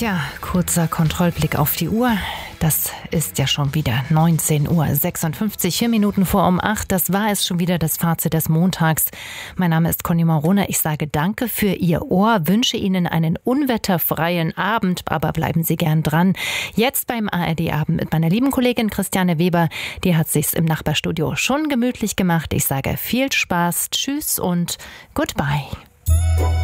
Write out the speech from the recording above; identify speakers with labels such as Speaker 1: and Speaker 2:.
Speaker 1: Tja, kurzer Kontrollblick auf die Uhr. Das ist ja schon wieder 19:56 Uhr, 4 Minuten vor um 8. Das war es schon wieder, das Fazit des Montags. Mein Name ist Conny Marona. Ich sage danke für Ihr Ohr, wünsche Ihnen einen unwetterfreien Abend, aber bleiben Sie gern dran. Jetzt beim ARD-Abend mit meiner lieben Kollegin Christiane Weber. Die hat sich's im Nachbarstudio schon gemütlich gemacht. Ich sage viel Spaß, tschüss und goodbye.